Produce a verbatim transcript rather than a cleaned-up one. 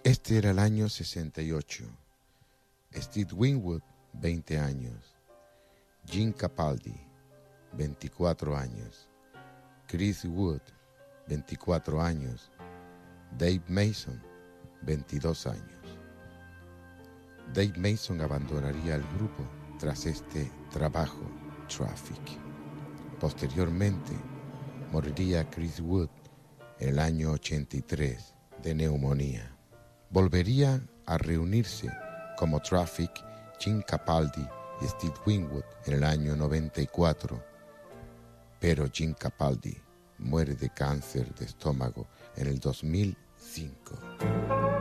Este era el año sesenta y ocho. Steve Winwood, veinte años. Gene Capaldi, veinticuatro años. Chris Wood, veinticuatro años. Dave Mason, veintidós años. Dave Mason abandonaría el grupo tras este trabajo, Traffic. Posteriormente, moriría Chris Wood en el año ochenta y tres de neumonía. Volvería a reunirse como Traffic, Gene Capaldi y Steve Winwood en el año noventa y cuatro, pero Gene Capaldi muere de cáncer de estómago en el dos mil cinco.